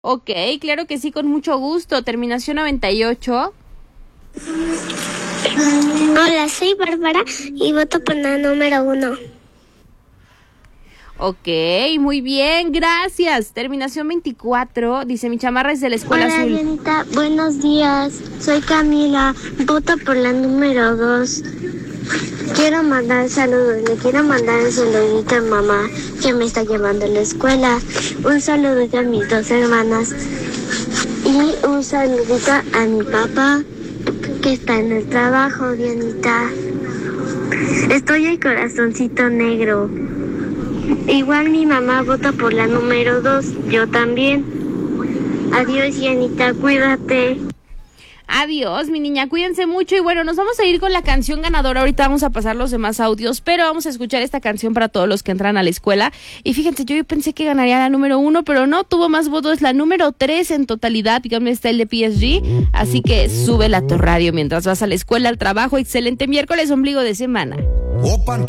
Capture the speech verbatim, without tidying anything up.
Ok, claro que sí, con mucho gusto. Terminación noventa y ocho. Hola, soy Bárbara y voto por la número uno. Ok, muy bien, gracias. Terminación veinticuatro. Dice, mi chamarra es de la escuela Hola, azul. Dianita, buenos días. Soy Camila, voto por la número dos. Quiero mandar saludos, le quiero mandar un saludito a mamá que me está llevando a la escuela. Un saludito a mis dos hermanas y un saludito a mi papá que está en el trabajo, Dianita. Estoy el corazoncito negro. Igual mi mamá vota por la número dos, yo también. Adiós, Dianita, cuídate. Adiós, mi niña, cuídense mucho y bueno, nos vamos a ir con la canción ganadora. Ahorita vamos a pasar los demás audios, pero vamos a escuchar esta canción para todos los que entran a la escuela. Y fíjense, yo pensé que ganaría la número uno, pero no, tuvo más votos, la número tres en totalidad, dígame, está el de P S G, así que sube la tu radio mientras vas a la escuela, al trabajo. Excelente miércoles, ombligo de semana. Open